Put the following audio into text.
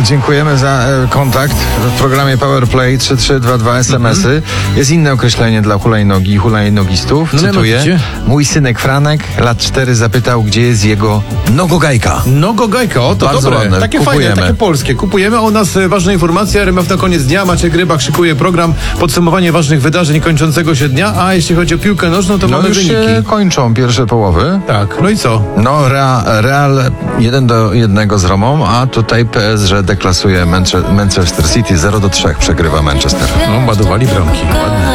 dziękujemy za kontakt w programie Powerplay 3322 SMS-y. Jest inne określenie dla hulajnogi i hulajnogistów. Cytuję. mianowicie? Mój synek Franek, lat 4, zapytał, gdzie jest jego nogogajka. Nogogajka, o to Bardzo dobre. ładne. Takie Kupujemy. fajne, takie polskie. Kupujemy, a u nas ważna informacja. RMF na koniec dnia. Maciek Rybak szykuje program podsumowanie ważnych wydarzeń kończącego się dnia, a jeśli chodzi o piłkę nożną, to mamy już wyniki. się kończą pierwsze połowy. Tak, no i co? No, Real 1-1 z Romą, a tutaj PSG deklasuje Manchester City 0-3, przegrywa Manchester. No, ładowali bramki. Ładnie.